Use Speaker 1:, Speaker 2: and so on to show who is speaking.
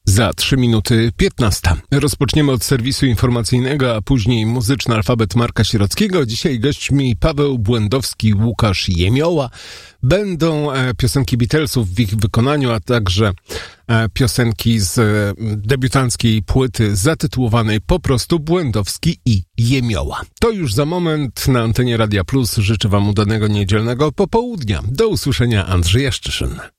Speaker 1: Za 3 minuty 15. Rozpoczniemy od serwisu informacyjnego, a później muzyczny alfabet Marka Sierockiego. Dzisiaj gośćmi Paweł Błędowski, Łukasz Jemioła. Będą piosenki Beatlesów w ich wykonaniu, a także piosenki z debiutanckiej płyty zatytułowanej po prostu Błędowski i Jemioła. To już za moment na antenie Radia Plus. Życzę Wam udanego niedzielnego popołudnia. Do usłyszenia, Andrzej Jaszczyszyn.